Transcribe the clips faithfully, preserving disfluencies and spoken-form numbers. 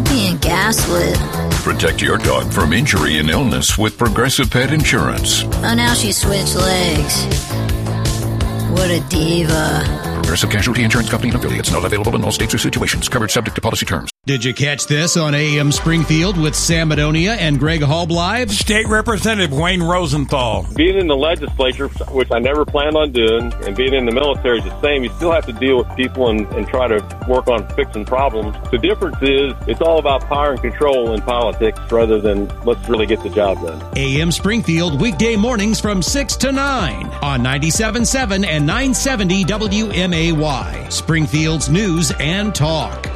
being gaslit. Protect your dog from injury and illness with Progressive Pet Insurance. Oh, now she switched legs. What a diva. Progressive Casualty Insurance Company and affiliates. Not available in all states or situations. Covered subject to policy terms. Did you catch this on A M Springfield with Sam Madonia and Greg Hall live? State Representative Wayne Rosenthal. Being in the legislature, which I never planned on doing, and being in the military is the same. You still have to deal with people and, and try to work on fixing problems. The difference is it's all about power and control in politics rather than let's really get the job done. A M Springfield, weekday mornings from six to nine on ninety-seven point seven and nine seventy W M A Y. Springfield's News and Talk.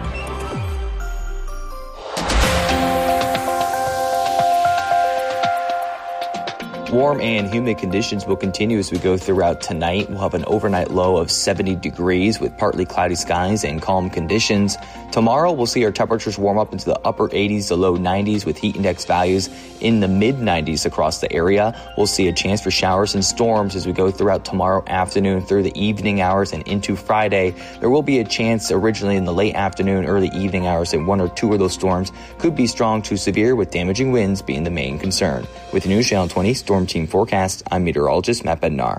Warm and humid conditions will continue as we go throughout tonight. We'll have an overnight low of seventy degrees with partly cloudy skies and calm conditions. Tomorrow, we'll see our temperatures warm up into the upper eighties to low nineties with heat index values in the mid nineties across the area. We'll see a chance for showers and storms as we go throughout tomorrow afternoon through the evening hours and into Friday. There will be a chance originally in the late afternoon, early evening hours that one or two of those storms could be strong to severe with damaging winds being the main concern. With the News Channel twenty Storm Team Forecast, I'm meteorologist Matt Bednar.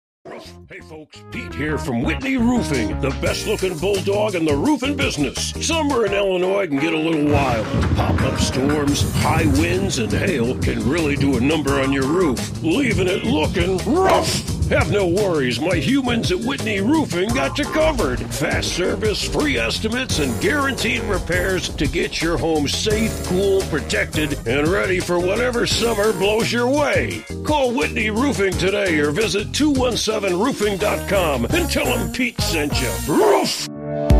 Hey folks, Pete here from Whitney Roofing, the best looking bulldog in the roofing business. Summer in Illinois can get a little wild. Pop-up storms, high winds, and hail can really do a number on your roof, leaving it looking rough. Have no worries, my humans at Whitney Roofing got you covered. Fast service, free estimates, and guaranteed repairs to get your home safe, cool, protected, and ready for whatever summer blows your way. Call Whitney Roofing today or visit two one seven roofing dot com and tell them Pete sent you. Roof!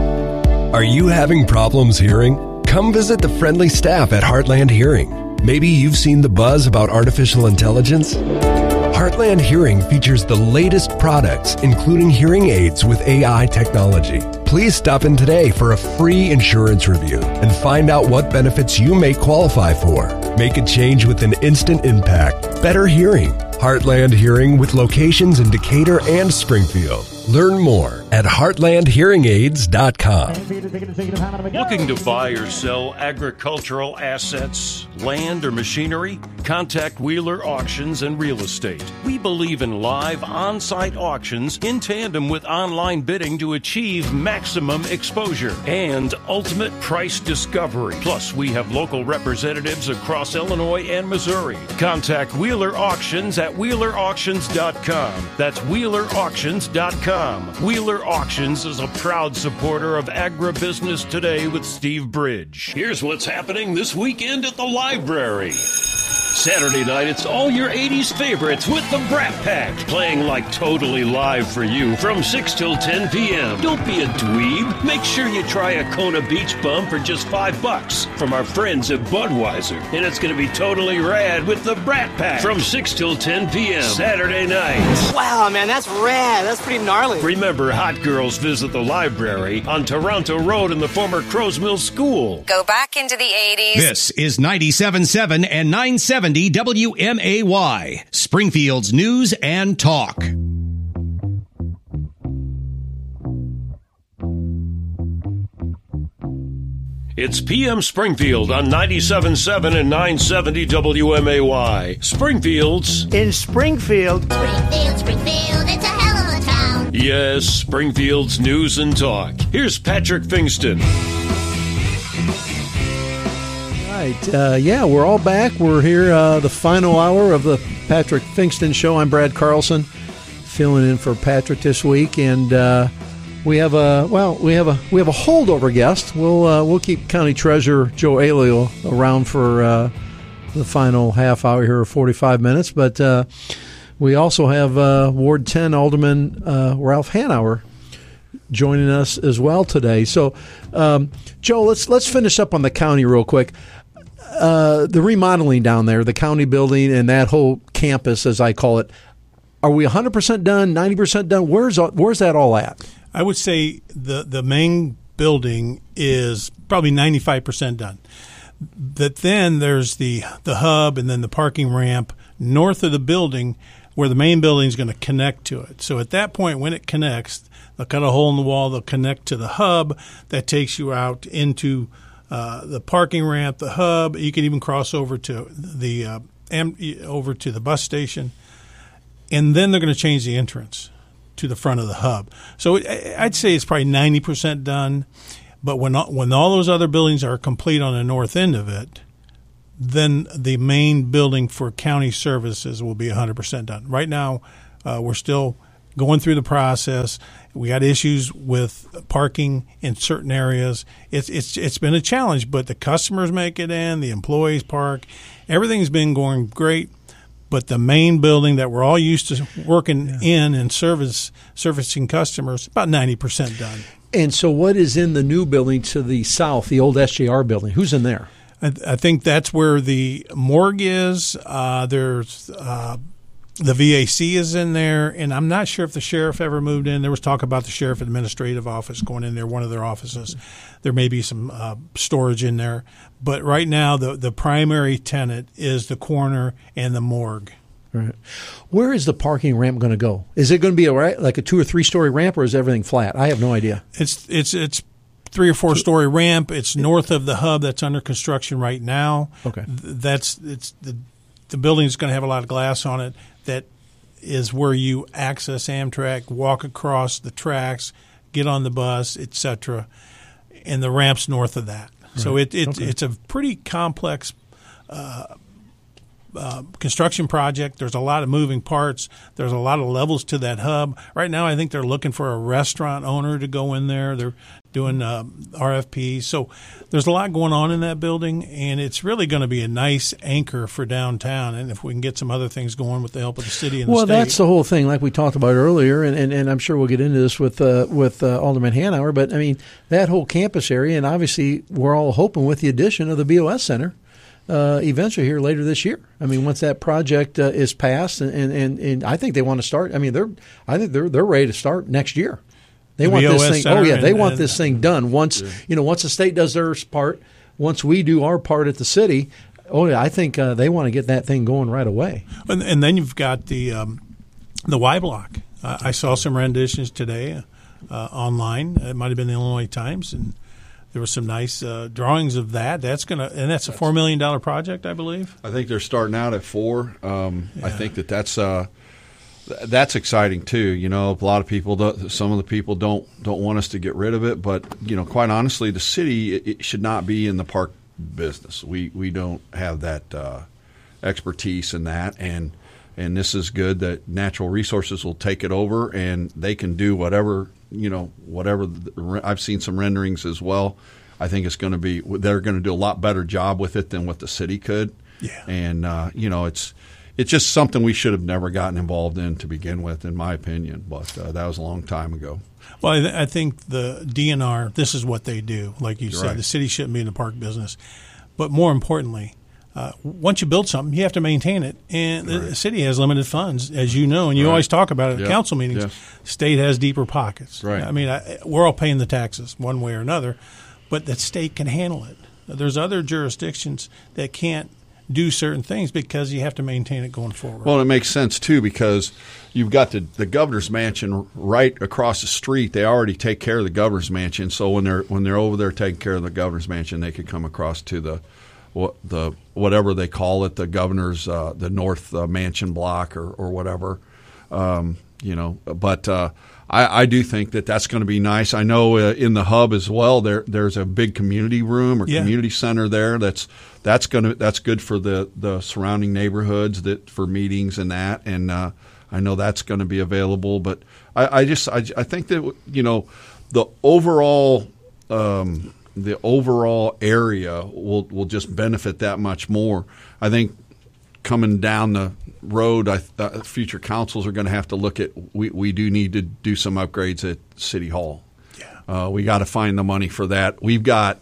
Are you having problems hearing? Come visit the friendly staff at Heartland Hearing. Maybe you've seen the buzz about artificial intelligence. Heartland Hearing features the latest products, including hearing aids with A I technology. Please stop in today for a free insurance review and find out what benefits you may qualify for. Make a change with an instant impact. Better hearing. Heartland Hearing with locations in Decatur and Springfield. Learn more at heartland hearing aids dot com. Looking to buy or sell agricultural assets, land, or machinery? Contact Wheeler Auctions and Real Estate. We believe in live on-site auctions in tandem with online bidding to achieve maximum exposure and ultimate price discovery. Plus, we have local representatives across Illinois and Missouri. Contact Wheeler Auctions at wheeler auctions dot com. That's wheeler auctions dot com. Wheeler Auctions is a proud supporter of Agribusiness Today with Steve Bridge. Here's what's happening this weekend at the library. Saturday night, it's all your eighties favorites with the Brat Pack, playing like totally live for you from six till ten p.m. Don't be a dweeb. Make sure you try a Kona Beach Bum for just five bucks from our friends at Budweiser. And it's going to be totally rad with the Brat Pack from six till ten p.m. Saturday night. Wow, man, that's rad. That's pretty gnarly. Remember, hot girls visit the library on Toronto Road in the former Crows Mill School. Go back into the eighties. This is ninety-seven point seven and nine seventy W M A Y, Springfield's News and Talk. It's P M Springfield on ninety-seven point seven and nine seventy W M A Y. Springfield's in Springfield. Springfield, Springfield, it's a hell of a town. Yes, Springfield's News and Talk. Here's Patrick Fingston. Right, uh, yeah, we're all back. We're here, uh, the final hour of the Patrick Fingston Show. I'm Brad Carlson, filling in for Patrick this week, and uh, we have a well, we have a we have a holdover guest. We'll uh, we'll keep County Treasurer Joe Alio around for uh, the final half hour here, forty-five minutes. But uh, we also have uh, Ward ten Alderman uh, Ralph Hanauer joining us as well today. So, um, Joe, let's let's finish up on the county real quick. Uh, the remodeling down there, the county building and that whole campus, as I call it, are we one hundred percent done, ninety percent done? Where's where's that all at? I would say the, the main building is probably ninety-five percent done. That then there's the, the hub and then the parking ramp north of the building where the main building is going to connect to it. So at that point, when it connects, they'll cut a hole in the wall, they'll connect to the hub that takes you out into uh, the parking ramp, the hub. You can even cross over to the uh, am- over to the bus station, and then they're going to change the entrance to the front of the hub. So I'd say it's probably ninety percent done. But when when all those other buildings are complete on the north end of it, then the main building for county services will be one hundred percent done. Right now, uh, we're still going through the process. We got issues with parking in certain areas. It's it's it's been a challenge, but the customers make it in, the employees park. Everything's been going great. But the main building that we're all used to working yeah. in and service servicing customers, about ninety percent done. And so what is in the new building to the south, the old S J R building? Who's in there? I, I think that's where the morgue is. Uh, there's uh, the V A C is in there, and I'm not sure if the sheriff ever moved in. There was talk about the sheriff administrative office going in there, one of their offices. There may be some uh, storage in there. But right now the, the primary tenant is the coroner and the morgue. Right. Where is the parking ramp going to go? Is it going to be a, like a two or three story ramp, or is everything flat? I have no idea. It's it's it's three or four story ramp. It's north of the hub that's under construction right now. Okay. That's it's the the building is going to have a lot of glass on it. That is where you access Amtrak, walk across the tracks, get on the bus, et cetera. And the ramp's north of that. Right. So it, it okay. it's a pretty complex Uh, Uh, construction project. There's a lot of moving parts. There's a lot of levels to that hub. Right now, I think they're looking for a restaurant owner to go in there. They're doing uh, R F Ps. So there's a lot going on in that building, and it's really going to be a nice anchor for downtown. And if we can get some other things going with the help of the city and well, the state. Well, that's the whole thing, like we talked about earlier, and, and, and I'm sure we'll get into this with uh, with uh, Alderman Hanauer. But, I mean, that whole campus area, and obviously we're all hoping with the addition of the B O S Center, Uh, eventually here later this year. I mean, once that project uh, is passed, and, and, and I think they want to start. I mean, they're I think they're they're ready to start next year. They the want B O S this thing. Center Oh yeah, they and, want and, this thing done once. Yeah. You know, once the state does their part, once we do our part at the city. Oh yeah, I think uh, they want to get that thing going right away. And, and then you've got the um, the Y block. Uh, I saw some renditions today uh, online. It might have been the Illinois Times, and there were some nice uh, drawings of that. That's gonna, and that's a four million dollar project, I believe. I think they're starting out at four. Um, yeah. I think that that's uh, that's exciting too. You know, a lot of people, don't, some of the people don't don't want us to get rid of it, but you know, quite honestly, the city it, it should not be in the park business. We we don't have that uh, expertise in that, and and this is good that Natural Resources will take it over and they can do whatever. You know, whatever the, I've seen some renderings as well. I think it's going to be they're going to do a lot better job with it than what the city could. Yeah, and uh, you know, it's it's just something we should have never gotten involved in to begin with, in my opinion. But uh, that was a long time ago. Well, I, th- I think the D N R. This is what they do. Like you You're said, right. The city shouldn't be in the park business. But more importantly, uh, once you build something, you have to maintain it. And right. the city has limited funds, as you know, and you right. always talk about it at yep. council meetings. Yes. State has deeper pockets. Right. I mean, I, we're all paying the taxes one way or another, but the state can handle it. There's other jurisdictions that can't do certain things because you have to maintain it going forward. Well, it makes sense, too, because you've got the, the governor's mansion right across the street. They already take care of the governor's mansion, so when they're when they're over there taking care of the governor's mansion, they could come across to the what the whatever they call it, the governor's uh, the North uh, Mansion block or or whatever, um, you know. But uh, I, I do think that that's going to be nice. I know uh, in the hub as well. There there's a big community room or yeah. community center there. That's that's going to that's good for the, the surrounding neighborhoods that for meetings and that. And uh, I know that's going to be available. But I, I just I, I think that you know the overall. Um, the overall area will will just benefit that much more. I think coming down the road, I, uh, future councils are going to have to look at, we, we do need to do some upgrades at City Hall. Yeah. Uh, we got to find the money for that. We've got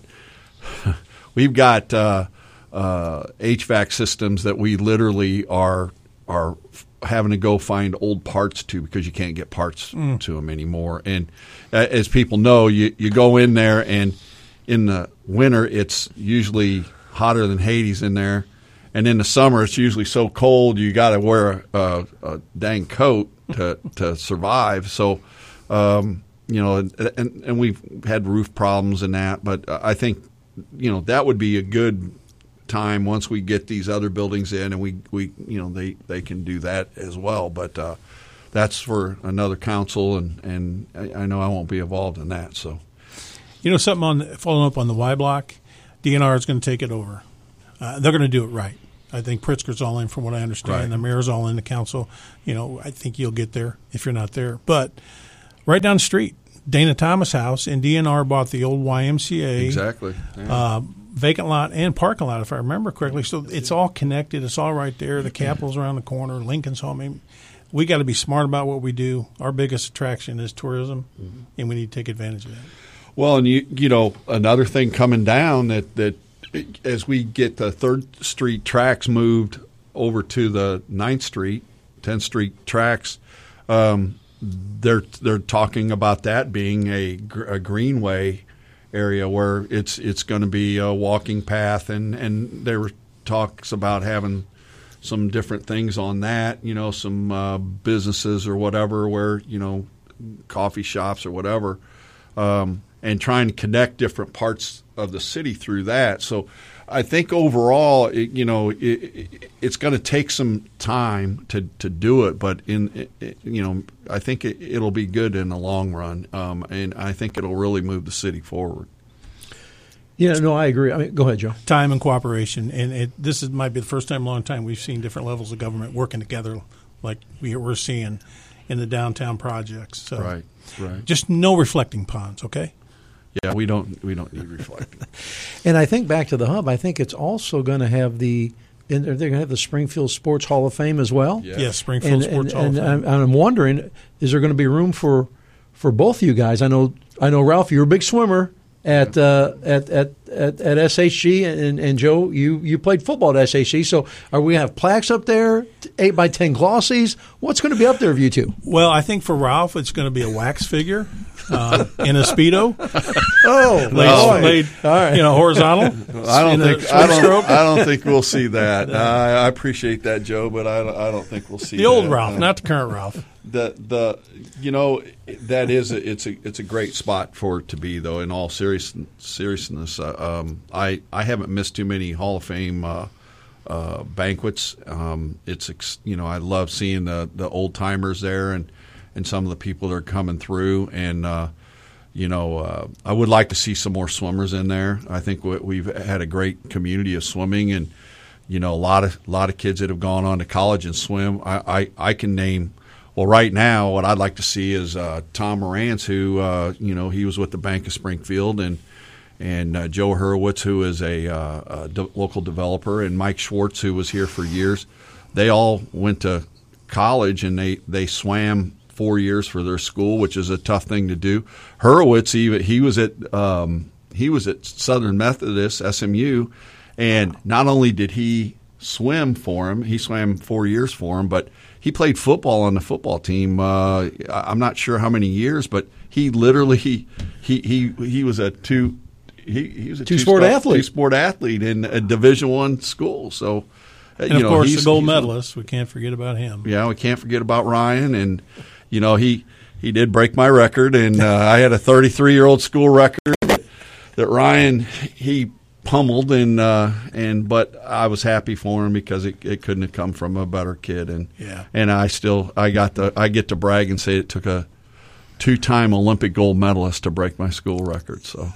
we've got uh, uh, H V A C systems that we literally are are having to go find old parts to because you can't get parts mm. to them anymore. And uh, as people know, you, you go in there and in the winter, it's usually hotter than Hades in there, and in the summer, it's usually so cold you got to wear a, a, a dang coat to to survive. So, um, you know, and, and and we've had roof problems and that, but I think you know, that would be a good time once we get these other buildings in, and we, we you know, they, they can do that as well. But uh, that's for another council, and, and I, I know I won't be involved in that. So, you know, something on following up on the Y block, D N R is going to take it over. Uh, they're going to do it right. I think Pritzker's all in, from what I understand. Right. The mayor's all in, the council. You know, I think you'll get there if you're not there. But right down the street, Dana Thomas House, and D N R bought the old Y M C A. Exactly. Yeah. Uh, vacant lot and parking lot, if I remember correctly. So it's all connected. It's all right there. The Capitol's around the corner. Lincoln's home. I mean, we got to be smart about what we do. Our biggest attraction is tourism, mm-hmm. and we need to take advantage of that. Well, and you you know, another thing coming down that, that as we get the third Street tracks moved over to the ninth Street, tenth Street tracks, um, they're they're talking about that being a, a greenway area where it's it's going to be a walking path, and, and there were talks about having some different things on that, you know, some uh, businesses or whatever where, you know, coffee shops or whatever, um, and trying to connect different parts of the city through that. So I think overall, it, you know, it, it, it's going to take some time to, to do it, but in it, you know, I think it, it'll be good in the long run, um, and I think it'll really move the city forward. Yeah, no, I agree. I mean, go ahead, Joe. Time and cooperation, and it, this is, might be the first time in a long time we've seen different levels of government working together, like we, we're seeing in the downtown projects. So right, right. Just no reflecting ponds, okay? Yeah, we don't we don't need reflecting. And I think back to the hub, I think it's also going to have the and they're going to have the Springfield Sports Hall of Fame as well. Yes, yeah, Springfield and, Sports and, Hall and of Fame. I'm, I'm wondering, is there going to be room for for both of you guys? I know, I know, Ralph, you're a big swimmer at uh, at, at at at S H G, and, and Joe, you, you played football at S H G. So, are we going to have plaques up there, eight by ten glossies? What's going to be up there of you two? Well, I think for Ralph, it's going to be a wax figure. Uh, in a Speedo, oh, laid, boy. laid all right, you know, horizontal. I don't in think I don't, I don't think we'll see that. uh, I appreciate that, Joe, but I don't, I don't think we'll see the that. old Ralph, uh, not the current Ralph. The the you know that is a, it's a it's a great spot for it to be, though. In all serious, seriousness, uh, um, I I haven't missed too many Hall of Fame uh, uh, banquets. Um, it's you know I love seeing the the old timers there, and. and some of the people that are coming through. And, uh, you know, uh, I would like to see some more swimmers in there. I think we, we've had a great community of swimming, and, you know, a lot of a lot of kids that have gone on to college and swim. I, I, I can name, well, right now what I'd like to see is uh, Tom Morantz, who, uh, you know, he was with the Bank of Springfield, and and uh, Joe Hurwitz, who is a, uh, a de- local developer, and Mike Schwartz, who was here for years. They all went to college, and they, they swam four years for their school, which is a tough thing to do. Hurwitz, even he was at um, he was at Southern Methodist S M U, and not only did he swim for him, he swam four years for him, but he played football on the football team. Uh, I'm not sure how many years, but he literally he he he, he was a two he, he was a two sport athlete, two sport athlete in a Division One school. So. And you of know, course, he's, the gold he's, medalist. We can't forget about him. Yeah, we can't forget about Ryan, and you know he, he did break my record, and uh, I had a thirty-three-year-old school record that, that Ryan he pummeled, and uh, and but I was happy for him because it, it couldn't have come from a better kid, and yeah. and I still I got the I get to brag and say it took a two-time Olympic gold medalist to break my school record, so.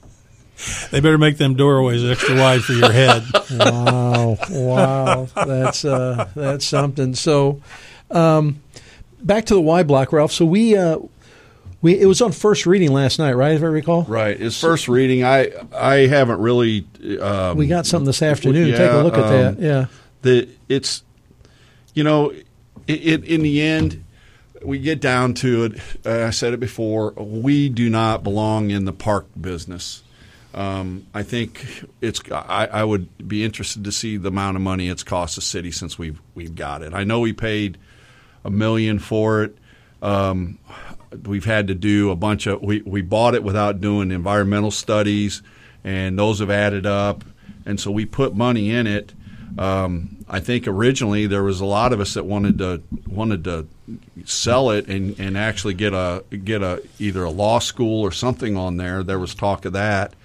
They better make them doorways extra wide for your head. Wow, wow, that's uh, that's something. So, um, back to the Y block, Ralph. So we uh, we it was on first reading last night, right? If I recall, right. It's first reading. I I haven't really. Um, we got something this afternoon. Yeah, Take a look at um, that. Yeah, the it's you know it, it in the end. We get down to it. Uh, I said it before. We do not belong in the park business. Um, I think it's. I, I would be interested to see the amount of money it's cost the city since we've we've got it. I know we paid a million for it. Um, we've had to do a bunch of. We we bought it without doing environmental studies, and those have added up. And so we put money in it. Um, I think originally there was a lot of us that wanted to wanted to sell it and, and actually get a get a either a law school or something on there. There was talk of that.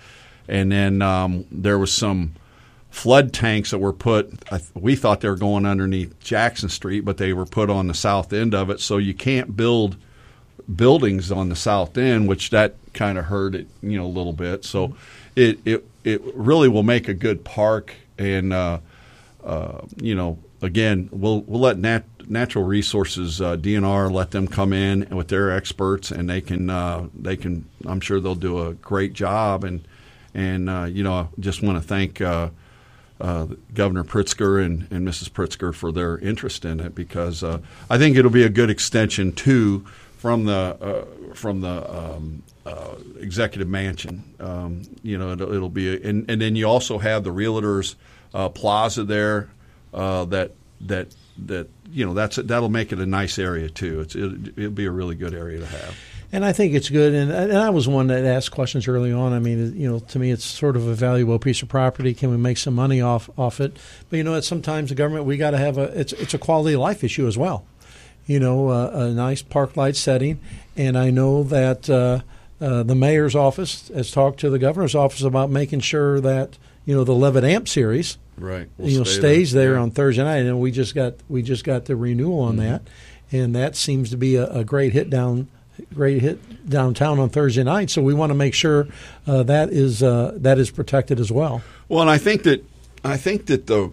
and then um, there was some flood tanks that were put. We thought they were going underneath Jackson Street, but they were put on the south end of it. So you can't build buildings on the south end, which that kind of hurt it, you know, a little bit. So mm-hmm. it it it really will make a good park, and uh, uh, you know, again, we'll we'll let nat- natural resources uh, D N R let them come in with their experts, and they can uh, they can. I'm sure they'll do a great job, and and uh, you know, I just want to thank. Uh, Uh, Governor Pritzker and, and Missus Pritzker for their interest in it, because uh, I think it'll be a good extension too from the uh, from the um, uh, executive mansion. Um, you know, it'll, it'll be, a, and, and then you also have the Realtors uh, Plaza there. Uh, that that that you know that's that'll make it a nice area too. It's it, it'll be a really good area to have. And I think it's good. And, and I was one that asked questions early on. I mean, you know, to me, it's sort of a valuable piece of property. Can we make some money off off it? But you know, it's sometimes the government, we got to have a. It's it's a quality of life issue as well. You know, uh, a nice park light setting. And I know that uh, uh, the mayor's office has talked to the governor's office about making sure that you know the Levitt Amp series, right, we'll you know, stay stays there, there yeah. on Thursday night. And we just got we just got the renewal on mm-hmm. that, and that seems to be a, a great hit down. Great hit downtown on Thursday night, so we want to make sure uh, that is uh, that is protected as well. Well, and I think that I think that the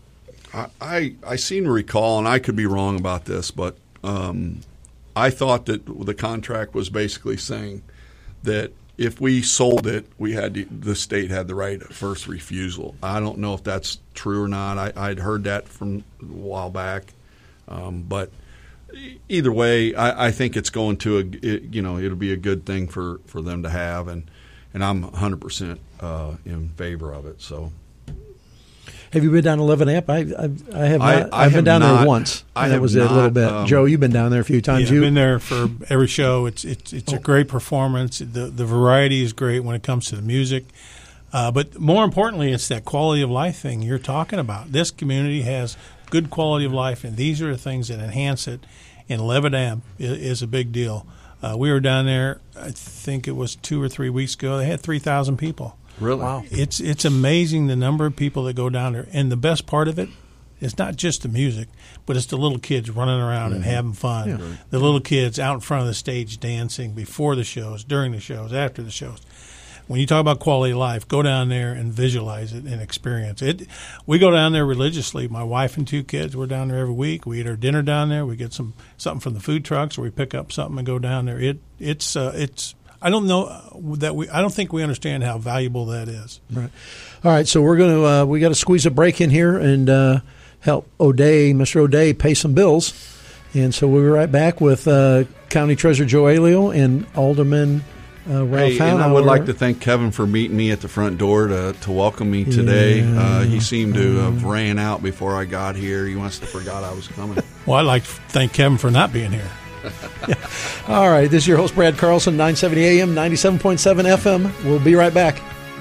I I, I seem to recall, and I could be wrong about this, but um, I thought that the contract was basically saying that if we sold it, we had to, the state had the right of first refusal. I don't know if that's true or not. I, I'd heard that from a while back, um, but. Either way, I, I think it's going to, a, it, you know, it'll be a good thing for, for them to have, and, and I'm one hundred percent uh, in favor of it. So, have you been down to Levitt Amp? I, I, I have not. I, I I've been down not, there once. I that have was not, it a little bit. Um, Joe, you've been down there a few times. Yeah, you I've been there for every show. It's it's it's oh. a great performance. The the variety is great when it comes to the music. Uh, but more importantly, it's that quality of life thing you're talking about. This community has good quality of life, and these are the things that enhance it. And Levitt Amp is, is a big deal. Uh, we were down there, I think it was two or three weeks ago. They had three thousand people. Really? Wow. It's it's amazing the number of people that go down there. And the best part of it is not just the music, but it's the little kids running around mm-hmm. and having fun. Yeah. Right. The little kids out in front of the stage dancing before the shows, during the shows, after the shows. When you talk about quality of life, go down there and visualize it and experience it. We go down there religiously. My wife and two kids, we're down there every week. We eat our dinner down there. We get some something from the food trucks, or we pick up something and go down there. It it's uh, it's. I don't know that we. I don't think we understand how valuable that is. Right. All right. So we're gonna uh, we got to squeeze a break in here and uh, help O'Day, Mister O'Day, pay some bills. And so we'll be right back with uh, County Treasurer Joe Alio and Alderman. Uh, hey, and I would like to thank Kevin for meeting me at the front door to, to welcome me today. Yeah. Uh, he seemed to have ran out before I got here. He must have forgot I was coming. Well, I'd like to thank Kevin for not being here. Yeah. All right, this is your host, Brad Carlson, nine seventy A M, ninety-seven point seven F M. We'll be right back.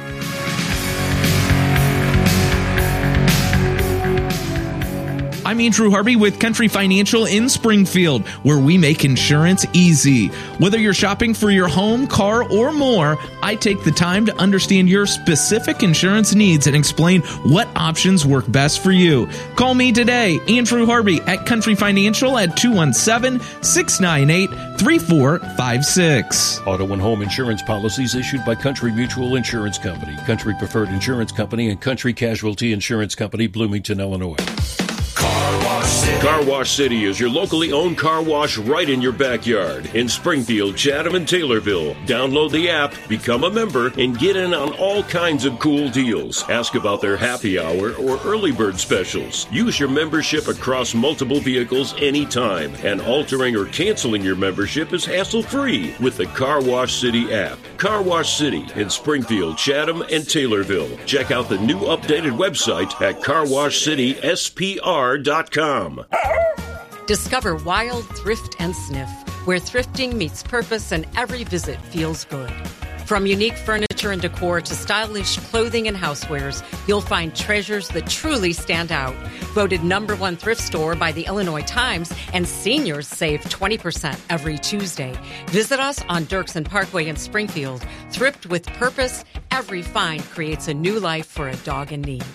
I'm Andrew Harvey with Country Financial in Springfield, where we make insurance easy. Whether you're shopping for your home, car, or more, I take the time to understand your specific insurance needs and explain what options work best for you. Call me today, Andrew Harvey at Country Financial at two one seven, six nine eight, three four five six. Auto and home insurance policies issued by Country Mutual Insurance Company, Country Preferred Insurance Company, and Country Casualty Insurance Company, Bloomington, Illinois. Car Wash City. Car Wash City is your locally owned car wash right in your backyard in Springfield, Chatham, and Taylorville. Download the app, become a member, and get in on all kinds of cool deals. Ask about their happy hour or early bird specials. Use your membership across multiple vehicles anytime, and altering or canceling your membership is hassle-free with the Car Wash City app. Car Wash City in Springfield, Chatham, and Taylorville. Check out the new updated website at car wash city s p r dot com. Discover Wild Thrift and Sniff, where thrifting meets purpose and every visit feels good. From unique furniture and decor to stylish clothing and housewares, you'll find treasures that truly stand out. Voted number one thrift store by the Illinois Times, and seniors save twenty percent every Tuesday. Visit us on Dirksen Parkway in Springfield. Thrift with purpose. Every find creates a new life for a dog in need.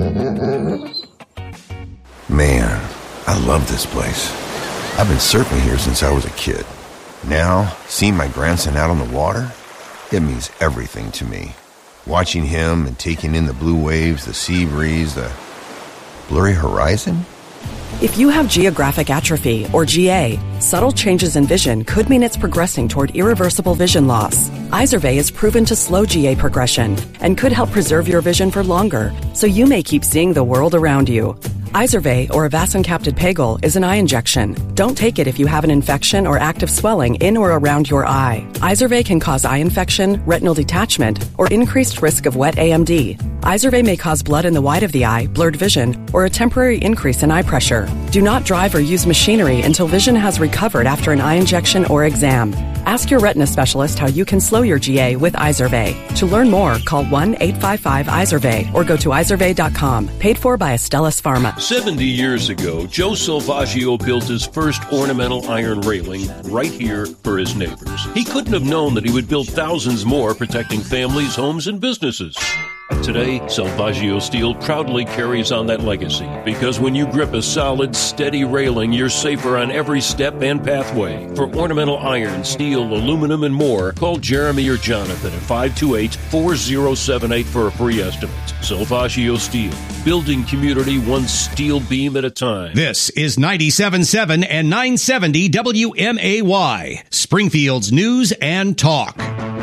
Man, I love this place. I've been surfing here since I was a kid. Now, seeing my grandson out on the water, it means everything to me. Watching him and taking in the blue waves, the sea breeze, the blurry horizon. If you have geographic atrophy, or G A, subtle changes in vision could mean it's progressing toward irreversible vision loss. Izervay is proven to slow G A progression and could help preserve your vision for longer, so you may keep seeing the world around you. Izervay, or avacincaptad pegol, is an eye injection. Don't take it if you have an infection or active swelling in or around your eye. Izervay can cause eye infection, retinal detachment, or increased risk of wet A M D. Izervay may cause blood in the white of the eye, blurred vision, or a temporary increase in eye pressure. Do not drive or use machinery until vision has recovered after an eye injection or exam. Ask your retina specialist how you can slow your G A with Izervay. To learn more, call one eight five five Izervay or go to izervay dot com. Paid for by Astellas Pharma. seventy years ago, Joe Salvaggio built his first ornamental iron railing right here for his neighbors. He couldn't have known that he would build thousands more, protecting families, homes, and businesses. Today, Salvaggio Steel proudly carries on that legacy, because when you grip a solid, steady railing, you're safer on every step and pathway. For ornamental iron, steel, aluminum, and more, call Jeremy or Jonathan at five two eight, four zero seven eight for a free estimate. Salvaggio Steel, building community one steel beam at a time. This is ninety-seven point seven and nine seventy W M A Y, Springfield's News and Talk.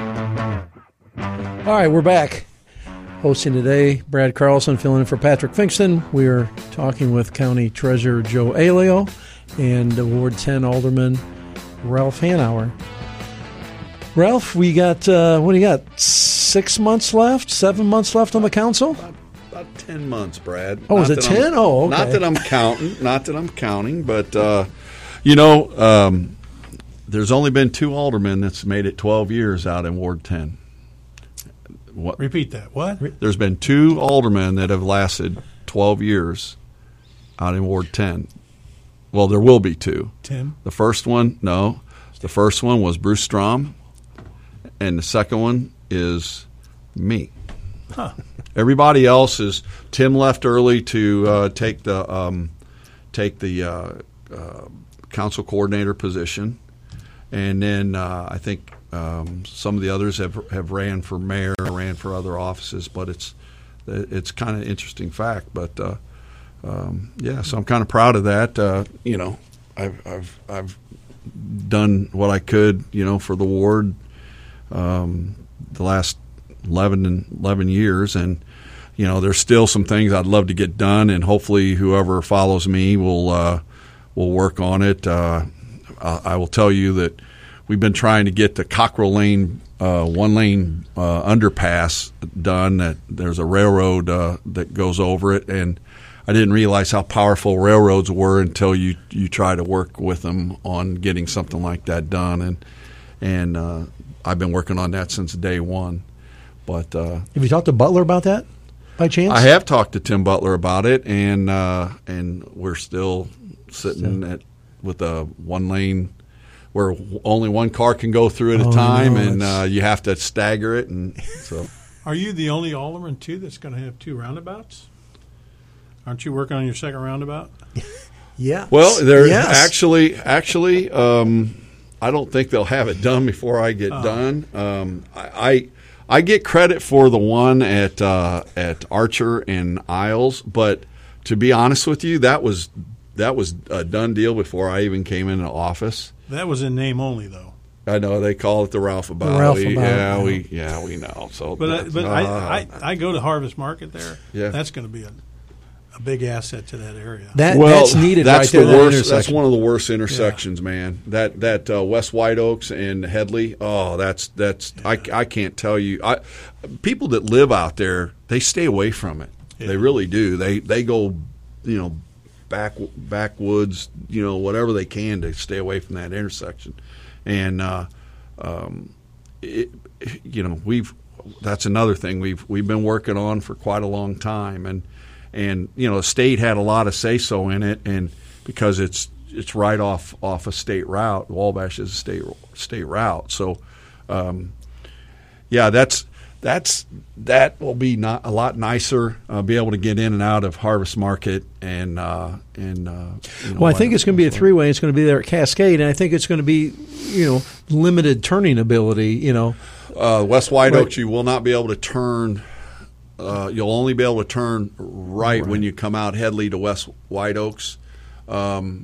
All right, we're back. Hosting today, Brad Carlson, filling in for Patrick Finkston. We are talking with County Treasurer Joe Aleo and Ward ten Alderman Ralph Hanauer. Ralph, we got, uh, what do you got, six months left, seven months left on the council? About, about ten months, Brad. Oh, not is it ten? Oh, okay. Not that I'm counting, not that I'm counting, but, uh, you know, um, there's only been two aldermen that's made it twelve years out in Ward ten. What? Repeat that. What? There's been two aldermen that have lasted twelve years out in Ward ten. Well, there will be two. Tim? The first one, no. The first one was Bruce Strom, and the second one is me. Huh. Everybody else is Tim left early to uh, take the um, take the uh, uh, council coordinator position, and then uh, I think. Um, some of the others have have ran for mayor, ran for other offices, but it's it's kind of an interesting fact. But uh, um, yeah, so I'm kind of proud of that. Uh, you know, I've I've I've done what I could, you know, for the ward um, the last eleven and eleven years, and you know, there's still some things I'd love to get done, and hopefully whoever follows me will uh, will work on it. Uh, I, I will tell you that. We've been trying to get the Cockrell Lane uh, one-lane uh, underpass done. That there's a railroad uh, that goes over it, and I didn't realize how powerful railroads were until you, you try to work with them on getting something like that done. And and uh, I've been working on that since day one. But uh, have you talked to Butler about that, by chance? I have talked to Tim Butler about it, and uh, and we're still sitting at with a one-lane. Where only one car can go through at a oh, time, no, and uh, you have to stagger it. And so, are you the only alderman too that's going to have two roundabouts? Aren't you working on your second roundabout? Yeah. Well, there yes. actually, actually, um, I don't think they'll have it done before I get oh. done. Um, I, I I get credit for the one at uh, at Archer and Isles, but to be honest with you, that was that was a done deal before I even came into office. That was in name only, though. I know they call it the Ralph about. Ralph we, about yeah, yeah. we yeah we know. So, but I, but uh, I, I I go to Harvest Market there. Yeah, that's going to be a, a big asset to that area. That well, that's needed. That's right the there, worst. That that's one of the worst intersections, yeah. man. That that uh, West White Oaks and Headley. Oh, that's that's yeah. I I can't tell you. I people that live out there, they stay away from it. Yeah. They really do. They they go, you know, back backwoods, you know, whatever they can to stay away from that intersection. And uh, um, it, you know, we've that's another thing we've we've been working on for quite a long time, and and you know, the state had a lot of say so in it, and because it's it's right off off a state route, Wabash is a state state route, so um, yeah, that's. That's that will be not a lot nicer. Uh, be able to get in and out of Harvest Market and uh, and. Uh, you know, well, I think it's going to be a three way. It's going to be there at Cascade, and I think it's going to be, you know, limited turning ability. You know, uh, West White Oaks, you will not be able to turn. Uh, you'll only be able to turn right, right when you come out Headley to West White Oaks. Um,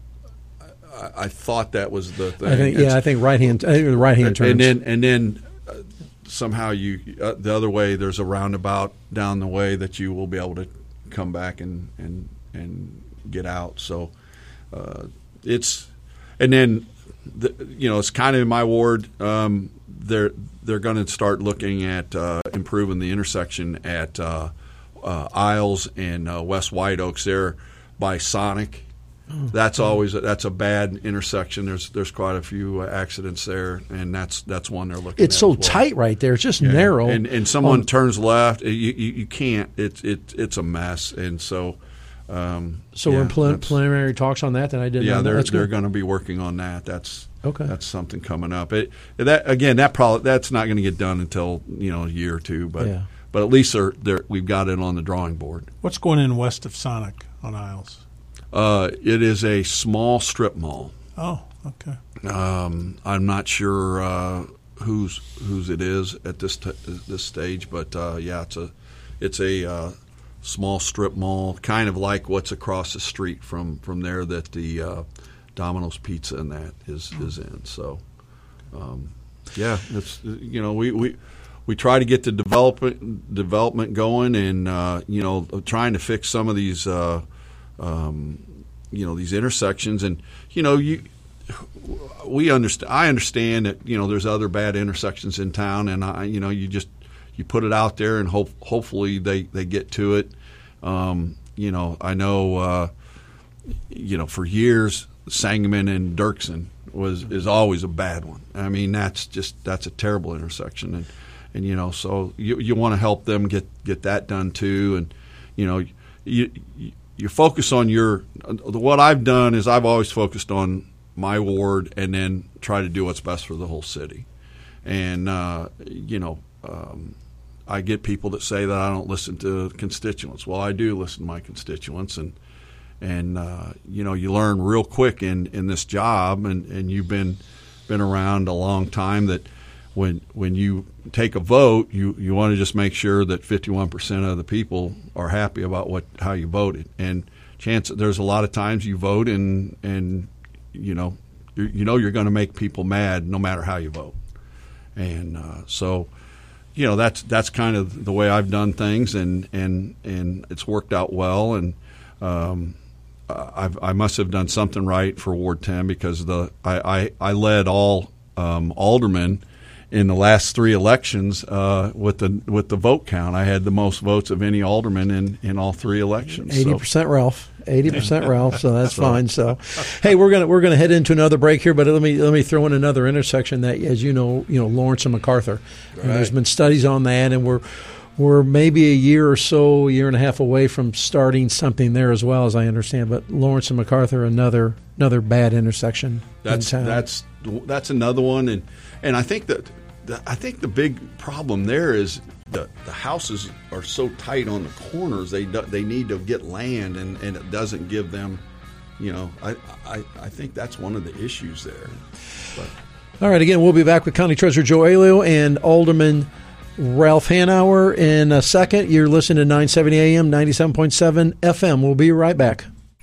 I, I thought that was the thing. I think, yeah, I think right hand. I think the right hand turns, and then and then. Uh, Somehow you uh, the other way. There's a roundabout down the way that you will be able to come back and and, and get out. So uh, it's and then the, you know it's kind of in my ward. Um, they're they're going to start looking at uh, improving the intersection at uh, uh, Isles and uh, West White Oaks there by Sonic. That's always a, that's a bad intersection. There's there's quite a few uh, accidents there, and that's that's one they're looking. It's at so as well. tight right there. It's just yeah. narrow. And and someone um, turns left, you, you you can't. It's it it's a mess, and so. Um, so yeah, we're in pre- preliminary talks on that. Then I didn't. Yeah, know they're that's they're good. going to be working on that. That's okay. That's something coming up. It that again that probably that's not going to get done until you know a year or two, but yeah. but at least they're, they're we've got it on the drawing board. What's going in west of Sonic on Isles? Uh, it is a small strip mall. Oh, okay. Um, I'm not sure uh, whose whose it is at this t- this stage, but uh, yeah, it's a it's a uh, small strip mall, kind of like what's across the street from, from there that the uh, Domino's Pizza and that is is in. So, um, yeah, it's you know we. we We try to get the development development going, and uh, you know, trying to fix some of these, uh, um, you know, these intersections. And you know, you we understand. I understand that you know there's other bad intersections in town, and I, you know, you just you put it out there, and hope hopefully they, they get to it. Um, you know, I know, uh, you know, for years, Sangamon and Dirksen was is always a bad one. I mean, that's just that's a terrible intersection, and. And you know, so you you want to help them get, get that done too, and you know, you you focus on your. What I've done is I've always focused on my ward, and then try to do what's best for the whole city. And uh, you know, um, I get people that say that I don't listen to constituents. Well, I do listen to my constituents, and and uh, you know, you learn real quick in, in this job, and, and you've been been around a long time that. When when you take a vote, you, you want to just make sure that fifty-one percent of the people are happy about what how you voted. And chance there's a lot of times you vote and and you know you, you know you're going to make people mad no matter how you vote. And uh, so you know that's that's kind of the way I've done things, and and, and it's worked out well. And um, I've, I must have done something right for Ward ten because the I I, I led all um, aldermen. In the last three elections, uh, with the with the vote count, I had the most votes of any alderman in, in all three elections. Eighty percent, Ralph. Eighty percent, Ralph. So that's so. fine. So, hey, we're gonna we're gonna head into another break here, but let me let me throw in another intersection that, as you know, you know Lawrence and MacArthur. Right. And there's been studies on that, and we're we're maybe a year or so, a year and a half away from starting something there as well, as I understand. But Lawrence and MacArthur, another another bad intersection. That's in town. that's that's another one, and and I think that. I think the big problem there is the, the houses are so tight on the corners. They they need to get land, and, and it doesn't give them, you know. I, I I think that's one of the issues there. But. All right. Again, we'll be back with County Treasurer Joe Alio and Alderman Ralph Hanauer in a second. You're listening to nine seventy A M, ninety-seven point seven F M. We'll be right back.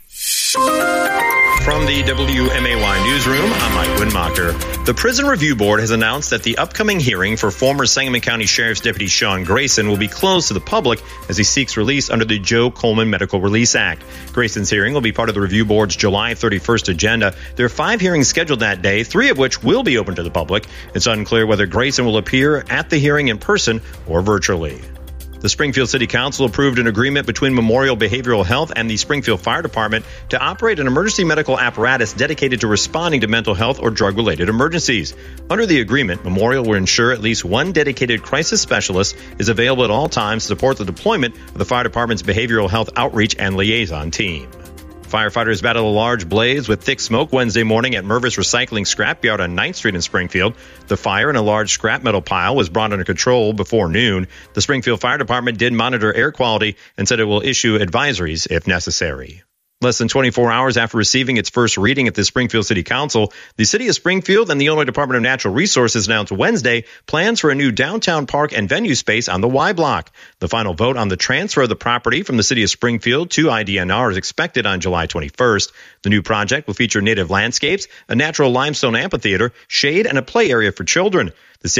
From the W M A Y newsroom, I'm Mike Winmacher. The Prison Review Board has announced that the upcoming hearing for former Sangamon County Sheriff's Deputy Sean Grayson will be closed to the public as he seeks release under the Joe Coleman Medical Release Act. Grayson's hearing will be part of the Review Board's July thirty-first agenda. There are five hearings scheduled that day, three of which will be open to the public. It's unclear whether Grayson will appear at the hearing in person or virtually. The Springfield City Council approved an agreement between Memorial Behavioral Health and the Springfield Fire Department to operate an emergency medical apparatus dedicated to responding to mental health or drug-related emergencies. Under the agreement, Memorial will ensure at least one dedicated crisis specialist is available at all times to support the deployment of the fire department's behavioral health outreach and liaison team. Firefighters battled a large blaze with thick smoke Wednesday morning at Mervis Recycling Scrapyard on ninth Street in Springfield. The fire in a large scrap metal pile was brought under control before noon. The Springfield Fire Department did monitor air quality and said it will issue advisories if necessary. Less than twenty-four hours after receiving its first reading at the Springfield City Council, the City of Springfield and the Illinois Department of Natural Resources announced Wednesday plans for a new downtown park and venue space on the Y Block. The final vote on the transfer of the property from the City of Springfield to I D N R is expected on July twenty-first. The new project will feature native landscapes, a natural limestone amphitheater, shade, and a play area for children.